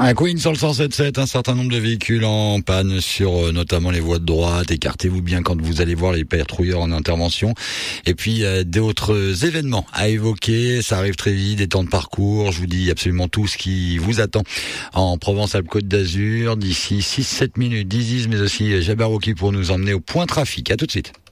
À Queen sur le 107.7, un certain nombre de véhicules en panne sur notamment les voies de droite. Écartez-vous bien quand vous allez voir les patrouilleurs en intervention. Et puis d'autres événements à évoquer, ça arrive très vite, des temps de parcours. Je vous dis absolument tout ce qui vous attend en Provence-Alpes-Côte d'Azur d'ici 6-7 minutes. Diziz, mais aussi Jabberwocky pour nous emmener au point trafic. À tout de suite.